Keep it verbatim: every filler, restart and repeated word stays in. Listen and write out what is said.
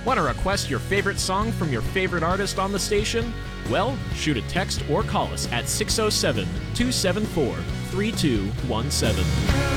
Want to request your favorite song from your favorite artist on the station? Well, shoot a text or call us at six oh seven, two seven four, three two one seven.